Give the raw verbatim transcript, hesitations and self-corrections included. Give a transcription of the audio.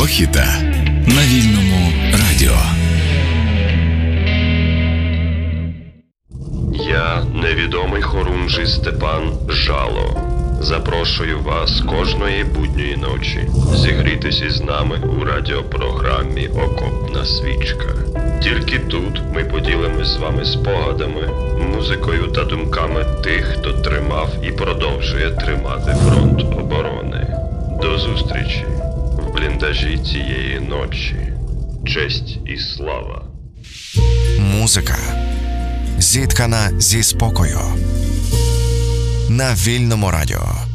Епохіта на Вільному радіо. Я, невідомий хорунжий Степан Жало, запрошую вас кожної будньої ночі зігрітися з нами у радіопрограмі «Окопна свічка». Тільки тут ми поділимось з вами спогадами, музикою та думками тих, хто тримав і продовжує тримати фронт оборони. До зустрічі в бліндажі цієї ночі. Честь і слава. Музика, зіткана зі спокою. На Вільному радіо.